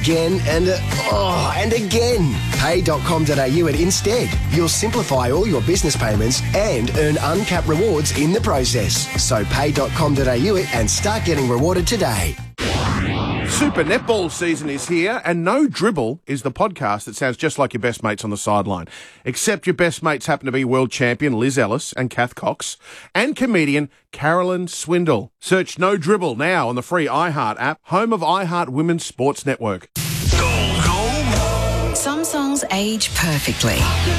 again and again. Pay.com.au at Instead. You'll simplify all your business payments and earn uncapped rewards in the process. So pay.com.au it and start getting rewarded today. Super netball season is here, and No Dribble is the podcast that sounds just like your best mates on the sideline. Except your best mates happen to be world champion Liz Ellis and Kath Cox and comedian Carolyn Swindle. Search No Dribble now on the free iHeart app, home of iHeart Women's Sports Network. Some songs age perfectly.